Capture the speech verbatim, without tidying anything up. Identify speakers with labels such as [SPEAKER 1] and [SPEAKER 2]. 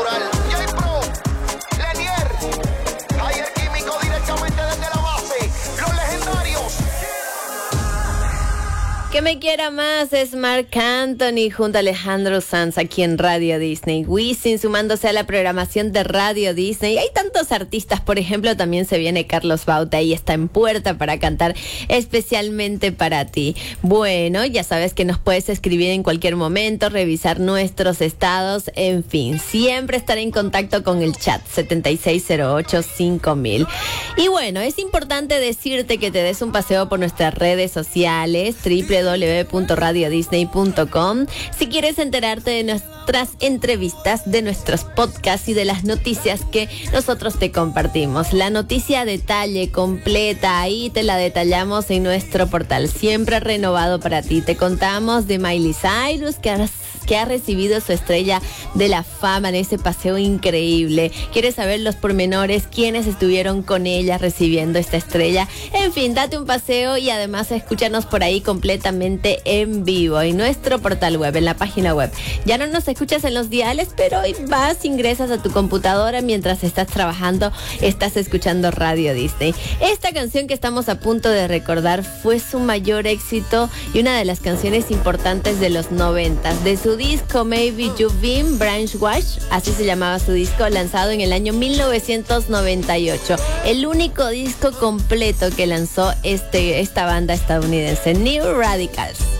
[SPEAKER 1] natural. J-Pro, Lenier, Taller Químico directamente desde la base. Los legendarios.
[SPEAKER 2] Que me quiera más es Marc Anthony junto a Alejandro Sanz aquí en Radio Disney. Wisin sumándose a la programación de Radio Disney. Hay tantos artistas, por ejemplo, también se viene Carlos Bauta y está en puerta para cantar especialmente para ti. Bueno, ya sabes que nos puedes escribir en cualquier momento, revisar nuestros estados, en fin, siempre estar en contacto con el chat setenta y seis cero ocho cinco mil. Y bueno, es importante decirte que te des un paseo por nuestras redes sociales, triple w w w punto radio disney punto com. Si quieres enterarte de nuestras entrevistas, de nuestros podcasts y de las noticias que nosotros te compartimos. La noticia a detalle, completa, ahí te la detallamos en nuestro portal, siempre renovado para ti. Te contamos de Miley Cyrus, que ha, que ha recibido su estrella de la fama en ese paseo increíble. ¿Quieres saber los pormenores? ¿Quiénes estuvieron con ella recibiendo esta estrella? En fin, date un paseo y además escúchanos por ahí completamente en vivo en nuestro portal web, en la página web. Ya no nos escuchas en los diales, pero hoy vas, ingresas a tu computadora mientras estás trabajando, estás escuchando Radio Disney. Esta canción que estamos a punto de recordar fue su mayor éxito y una de las canciones importantes de los noventas. De su disco Maybe You've Been Brainwashed, así se llamaba su disco, lanzado en el año mil novecientos noventa y ocho. El único disco completo que lanzó este, esta banda estadounidense, New Radicals.